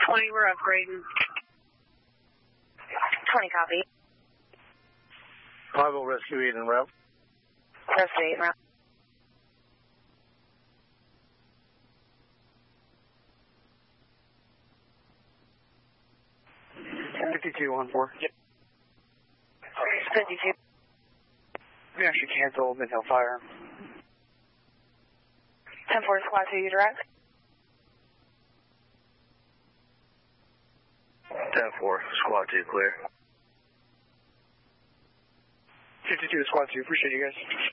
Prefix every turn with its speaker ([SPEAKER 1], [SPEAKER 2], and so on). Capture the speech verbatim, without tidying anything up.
[SPEAKER 1] twenty, we're upgrading.
[SPEAKER 2] twenty, copy.
[SPEAKER 3] five oh Rescue eight en route.
[SPEAKER 2] Rescue eight en route.
[SPEAKER 4] fifty-two on four.
[SPEAKER 3] Yep.
[SPEAKER 2] fifty-two.
[SPEAKER 4] We actually canceled Midhill Fire.
[SPEAKER 2] ten four, squad two, you direct?
[SPEAKER 3] ten four, squad two, clear.
[SPEAKER 4] fifty-two, squad two, appreciate you guys.